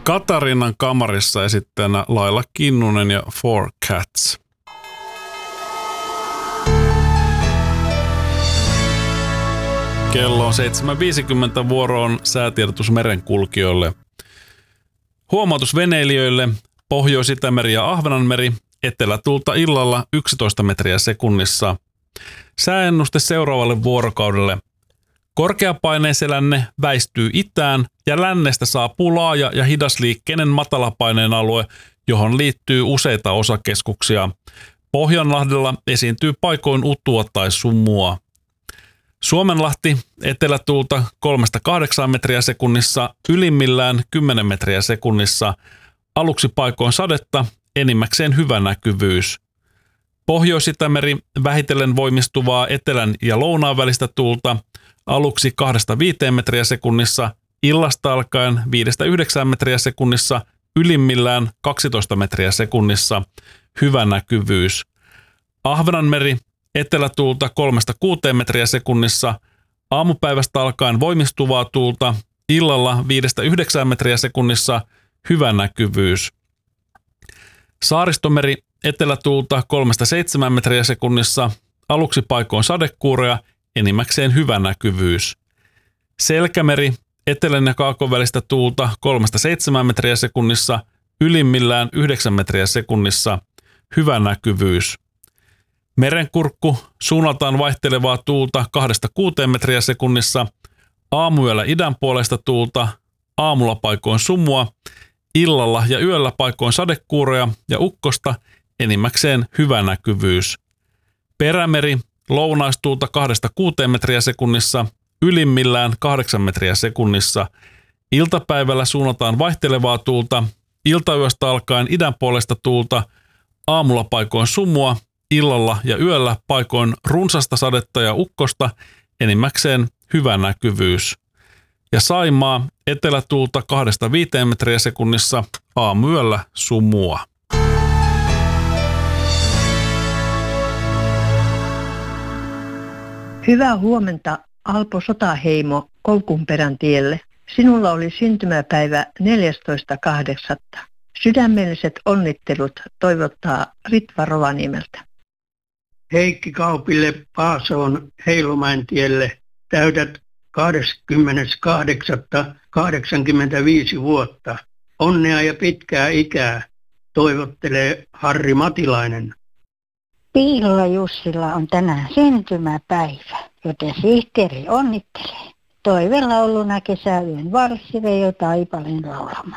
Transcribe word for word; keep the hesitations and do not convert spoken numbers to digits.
Katarinan kamarissa esittäjänä Laila Kinnunen ja Four Cats. Kello on seitsemän viisikymmentä, vuoroon säätiedotus merenkulkijoille. Huomautus veneilijöille: Pohjois-Itämeri ja Ahvenanmeri, etelätuulta illalla yksitoista metriä sekunnissa. Sääennuste seuraavalle vuorokaudelle. Korkeapaineiselänne väistyy itään ja lännestä saapuu laaja ja hidasliikkeinen matalapaineen alue, johon liittyy useita osakeskuksia. Pohjanlahdella esiintyy paikoin utua tai sumua. Suomenlahti etelätuulta kolmesta kahdeksaan metriä sekunnissa, ylimmillään kymmenen metriä sekunnissa. Aluksi paikoin sadetta, enimmäkseen hyvä näkyvyys. Pohjois-Itämeri vähitellen voimistuvaa etelän ja lounaan välistä tuulta, aluksi kahdesta viiteen metriä sekunnissa, illasta alkaen viidestä yhdeksään metriä sekunnissa, ylimmillään kaksitoista metriä sekunnissa, hyvä näkyvyys. Ahvenanmeri etelätuulta kolmesta kuuteen metriä sekunnissa, aamupäivästä alkaen voimistuvaa tuulta, illalla viidestä yhdeksään metriä sekunnissa, hyvä näkyvyys. Saaristomeri etelätuulta kolmesta seitsemään metriä sekunnissa, aluksi paikoin sadekuuroja, enimmäkseen hyvä näkyvyys. Selkämeri etelän ja kaakon välistä tuulta kolmesta seitsemään metriä sekunnissa, ylimmillään yhdeksän metriä sekunnissa, hyvä näkyvyys. Merenkurkku suunnaltaan vaihtelevaa tuulta kahdesta kuuteen metriä sekunnissa, aamuyöllä idän puolesta tuulta, aamulla paikoin sumua, illalla ja yöllä paikoin sadekuuroja ja ukkosta, enimmäkseen hyvä näkyvyys. Perämeri lounaistuulta kahdesta kuuteen metriä sekunnissa, ylimmillään kahdeksan metriä sekunnissa. Iltapäivällä suunnataan vaihtelevaa tuulta, iltayöstä alkaen idän puolesta tuulta, aamulla paikoin sumua, illalla ja yöllä paikoin runsasta sadetta ja ukkosta, enimmäkseen hyvä näkyvyys. Ja Saimaa etelätuulta kahdesta viiteen metriä sekunnissa, aamuyöllä sumua. Hyvää huomenta, Alpo Sotaheimo Kolkunperän tielle. Sinulla oli syntymäpäivä neljästoista kahdeksatta Sydämelliset onnittelut toivottaa Ritva Rovaniemeltä. Heikki Kaupille Paasoon Heilumäen tielle. Täytät kahdeskymmeneskahdeksas kahdeksankymmentäviisi vuotta. Onnea ja pitkää ikää toivottelee Harri Matilainen. Piilolla Jussilla on tänään syntymäpäivä, joten sihteeri onnittelee. Toivelauluna kesäyön varssi Veijo Taipaleen laulamaan.